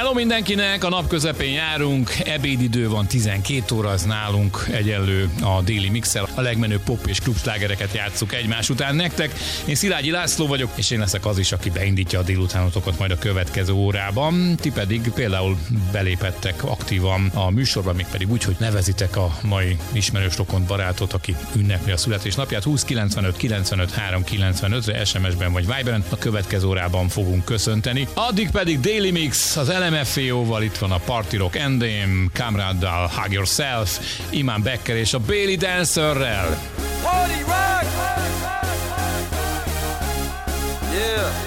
Hello mindenkinek, a nap közepén járunk, ebédidő van, 12 óra, az nálunk egyenlő a Daily Mix-el. A legmenőbb pop és klubslágereket játsszuk egymás után nektek. Én Szilágyi László vagyok, és én leszek az is, aki beindítja a délutánotokat majd a következő órában. Ti pedig például belépettek aktívan a műsorban, mégpedig úgy, hogy nevezitek a mai ismerős rokont barátot, aki ünnepli a születésnapját. 20 95 95 3 95-re SMS-ben vagy Viberen a következő órában fogunk köszönteni. Addig pedig Daily Mix az LMFAO-val, itt van a Party Rock Endem, Kamraddal, Hug Yourself, Iman Becker és a Belly Dancerrel. Party rock! Yeah.